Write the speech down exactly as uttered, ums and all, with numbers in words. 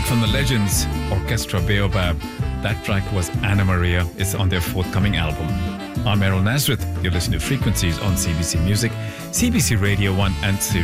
from the Legends Orchestra Baobab. That track was Anna Maria. It's on their forthcoming album. I'm Errol Nazareth. You're listening to Frequencies on C B C Music, C B C Radio one and Sirius.